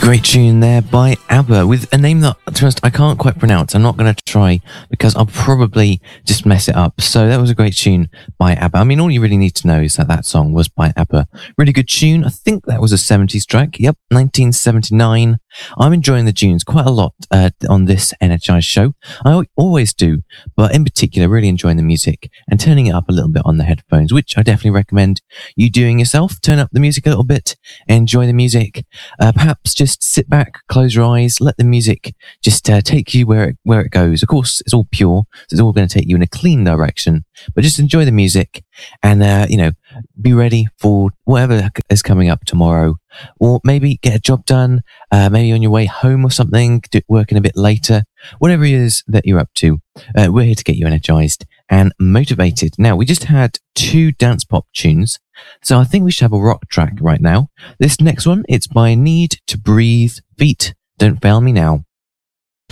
Great tune there by ABBA with a name that, to be honest, I can't quite pronounce. I'm not going to try because I'll probably just mess it up. So that was a great tune by ABBA. I mean, all you really need to know is that that song was by ABBA. Really good tune. I think that was a 70s track. Yep, 1979. I'm enjoying the tunes quite a lot on this Energized show. I always do, but in particular, really enjoying the music and turning it up a little bit on the headphones, which I definitely recommend you doing yourself. Turn up the music a little bit, enjoy the music. Perhaps just sit back, close your eyes, let the music just take you where it goes. Of course, it's all pure, so it's all going to take you in a clean direction. But just enjoy the music and, be ready for whatever is coming up tomorrow. Or maybe get a job done, maybe on your way home or something, working a bit later. Whatever it is that you're up to, we're here to get you energized and motivated. Now, we just had 2 dance pop tunes, so I think we should have a rock track right now. This next one, it's by Need to Breathe, feat. Don't Fail Me Now.